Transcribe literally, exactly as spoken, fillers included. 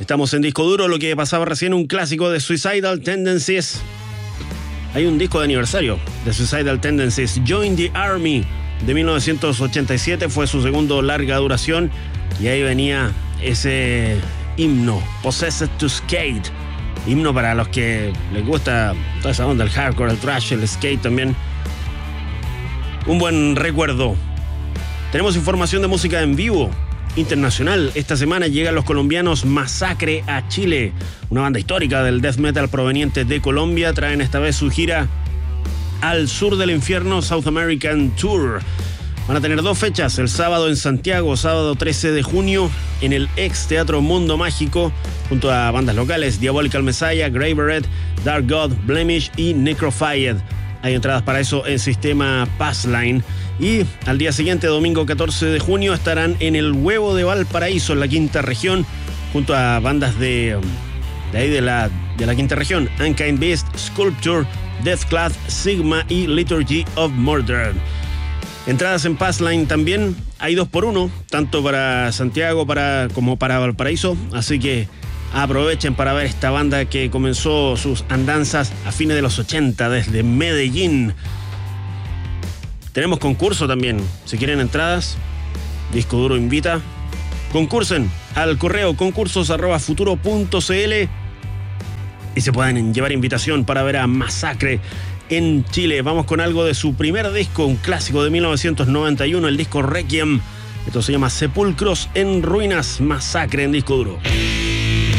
Estamos en Disco Duro, lo que pasaba recién, un clásico de Suicidal Tendencies. Hay un disco de aniversario de Suicidal Tendencies, Join the Army, de mil novecientos ochenta y siete, fue su segundo larga duración, y ahí venía ese himno, Possessed to Skate, himno para los que les gusta toda esa onda, el hardcore, el thrash, el skate también. Un buen recuerdo. Tenemos información de música en vivo internacional. Esta semana llegan los colombianos Masacre a Chile, una banda histórica del death metal proveniente de Colombia. Traen esta vez su gira Al Sur del Infierno South American Tour. Van a tener dos fechas, el sábado en Santiago, sábado trece de junio, en el ex Teatro Mundo Mágico, junto a bandas locales, Diabolical Messiah, Grey Beret, Dark God, Blemish y Necrofied. Hay entradas para eso en sistema Passline. Y al día siguiente, domingo catorce de junio, estarán en el Huevo de Valparaíso, en la quinta región, junto a bandas de, de ahí de la, de la quinta región, Unkind Beast, Sculpture, Deathclaw, Sigma y Liturgy of Murder. Entradas en Passline también, hay dos por uno, tanto para Santiago para, como para Valparaíso, así que aprovechen para ver esta banda que comenzó sus andanzas a fines de los ochenta desde Medellín. Tenemos concurso también, si quieren entradas, Disco Duro invita. Concursen al correo concursos arroba futuro punto cl y se pueden llevar invitación para ver a Masacre en Chile. Vamos con algo de su primer disco, un clásico de mil novecientos noventa y uno, el disco Requiem. Esto se llama Sepulcros en Ruinas, Masacre en Disco Duro.